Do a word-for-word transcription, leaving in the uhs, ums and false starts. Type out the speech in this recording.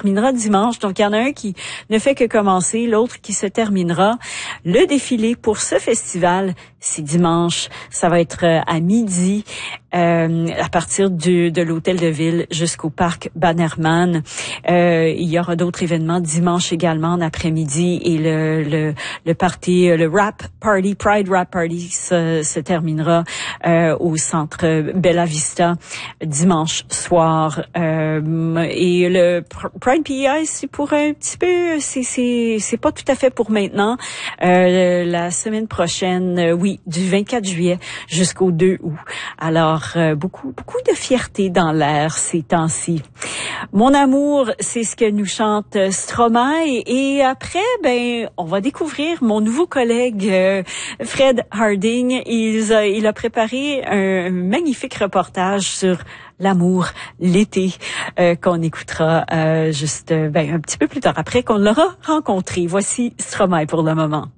terminera dimanche. Donc, il y en a un qui ne fait que commencer, l'autre qui se terminera. Le défilé pour ce festival, c'est dimanche. Ça va être à midi, euh, à partir du, de l'hôtel de ville jusqu'au parc Bannerman. Euh, il y aura d'autres événements dimanche également en après-midi et le, le, le party, le rap party, Pride Rap Party se, se terminera euh, au centre Bella Vista dimanche soir. Euh, et le Pride P E I, c'est pour un petit peu, c'est, c'est, c'est pas tout à fait pour maintenant. Euh, la semaine prochaine, euh, oui, du vingt-quatre juillet jusqu'au deux août. Alors, euh, beaucoup, beaucoup de fierté dans l'air ces temps-ci. Mon amour, c'est ce que nous chante Stromae. Et après, ben, on va découvrir mon nouveau collègue euh, Fred Harding. Il a, il a préparé un magnifique reportage sur l'amour, l'été, euh, qu'on écoutera euh, juste ben, un petit peu plus tard après qu'on l'aura rencontré. Voici Stromae pour le moment.